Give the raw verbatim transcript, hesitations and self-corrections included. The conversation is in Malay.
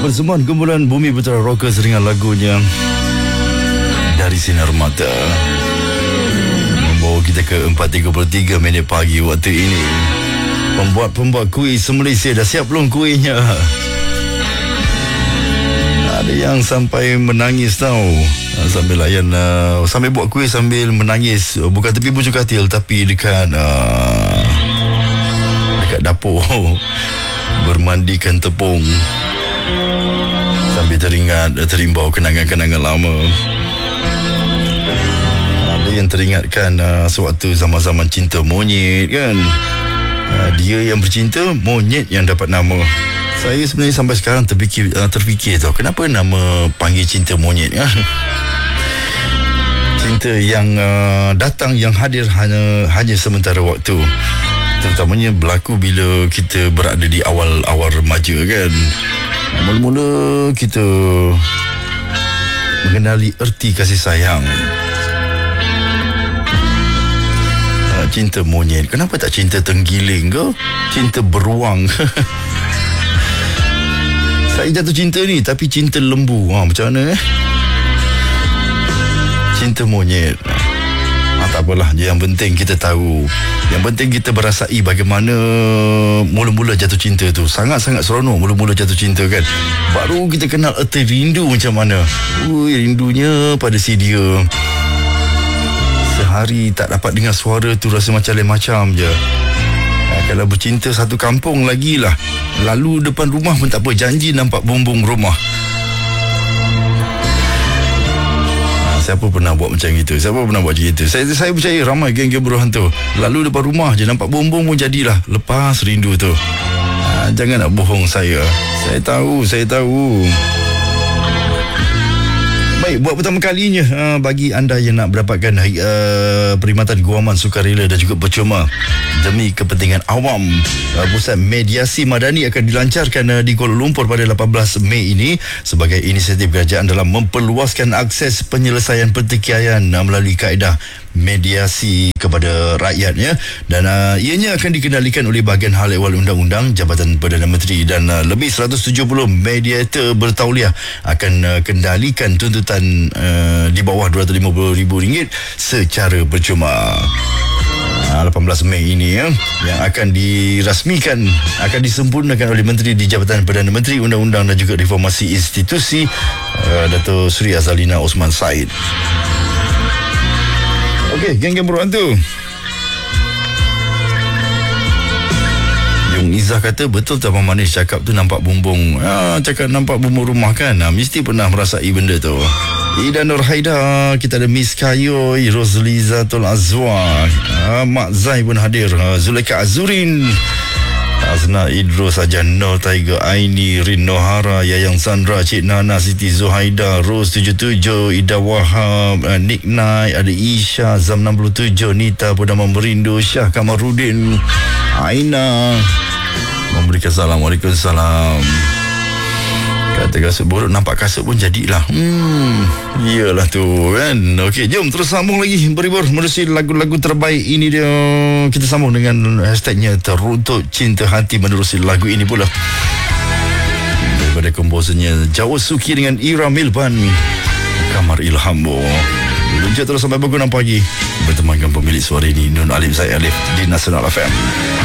Persembahan kumpulan Bumi Putra Rockers dengan lagunya Dari Sinar Mata membawa kita ke empat tiga puluh tiga minit pagi waktu ini. Pembuat-pembuat kuis se-Malaysia dah siap belum kuihnya? Ada yang sampai menangis tau, sambil layan uh, sambil buat kuis sambil menangis, bukan tepi bujuk katil tapi dekat uh, dekat dapur bermandikan tepung sambil teringat terimbau kenangan-kenangan lama. Ada yang teringatkan uh, sewaktu zaman-zaman cinta monyet kan, uh, dia yang bercinta, monyet yang dapat nama. Saya sebenarnya sampai sekarang terfikir, uh, terfikir tau, kenapa nama panggil cinta monyet kan? Cinta yang uh, datang, yang hadir hanya hanya sementara waktu, terutamanya berlaku bila kita berada di awal-awal remaja kan. Mula-mula kita mengenali erti kasih sayang. uh, Cinta monyet, kenapa tak cinta tenggiling ke? Cinta beruang. Saya jatuh cinta ni, tapi cinta lembu, ha, macam mana eh? Cinta monyet, ha, tak apalah, yang penting kita tahu, yang penting kita berasai bagaimana mula-mula jatuh cinta tu. Sangat-sangat seronok mula-mula jatuh cinta kan. Baru kita kenal erti rindu macam mana. Ui, rindunya pada si dia. Sehari tak dapat dengar suara tu rasa macam lain macam je. Ha, kalau bercinta satu kampung lagi lah, lalu depan rumah pun tak apa, janji nampak bumbung rumah. Ha, siapa pernah buat macam itu? Siapa pernah buat macam itu? Saya, saya percaya ramai geng-geng buruh hantu. Lalu depan rumah je nampak bumbung pun jadilah. Lepas rindu tu. Ha, jangan nak bohong saya. Saya tahu, saya tahu. Baik, buat pertama kalinya uh, bagi anda yang nak mendapatkan uh, perkhidmatan guaman sukarela dan juga percuma demi kepentingan awam, uh, pusat mediasi madani akan dilancarkan uh, di Kuala Lumpur pada lapan belas Mei ini sebagai inisiatif kerajaan dalam memperluaskan akses penyelesaian pertikaian uh, melalui kaedah mediasi kepada rakyatnya, dan uh, ianya akan dikendalikan oleh bahagian hal ehwal undang-undang Jabatan Perdana Menteri, dan uh, lebih seratus tujuh puluh mediator bertauliah akan uh, kendalikan tuntutan uh, di bawah dua ratus lima puluh ribu ringgit secara percuma. Uh, lapan belas Mei ini ya, yang akan dirasmikan, akan disempurnakan oleh Menteri di Jabatan Perdana Menteri, Undang-Undang dan juga Reformasi Institusi, uh, Dato' Sri Azalina Osman Said. Okey, geng-geng buruh hantu. Yung Izzah kata betul tak Abang Manis cakap tu nampak bumbung. Ah, cakap nampak bumbung rumah kan. Ah, mesti pernah merasai benda tu. Ida Nur Haida, kita ada Miss Kayoy, Roslizatul Azwa, ah, Mak Zai pun hadir, ah, Zulaika Azurin, Azna Idrus, Ajan Nur, Tiger Aini, Rin Nohara, Yayang Sandra, Cik Nana, Siti Zuhaida, Rose tujuh tujuh, Ida Wahab, uh, Nick Nai, ada Isha, Zam enam puluh tujuh, Nita Purnama Merindu, Syah Kamarudin, Aina memberikan salam. Waalaikumsalam. Kata kasut buruk, nampak kasut pun jadilah. Hmm, iyalah tu kan. Okey, jom terus sambung lagi berhibur menerusi lagu-lagu terbaik ini dia. Kita sambung dengan hashtagnya Teruntuk Cinta Hati menerusi lagu ini pula. Daripada komposernya Jawa Suki dengan Ira Milban, Kamar Ilhambo. Lunjuk terus sampai pukul enam pagi bertemankan pemilik suara ini, Nun Alif Zaid Alif di Nasional F M.